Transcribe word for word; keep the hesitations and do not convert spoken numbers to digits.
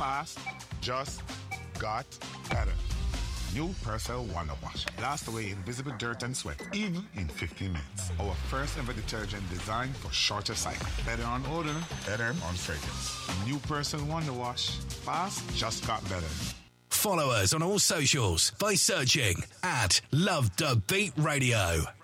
fast, just got better. New Persil Wonder Wash. Blast away invisible dirt and sweat, even in fifteen minutes. Our first ever detergent designed for shorter cycle. Better on odor, better on fragrance. New Persil Wonder Wash. Fast, just got better. Follow us on all socials by searching at Love the Beat Radio.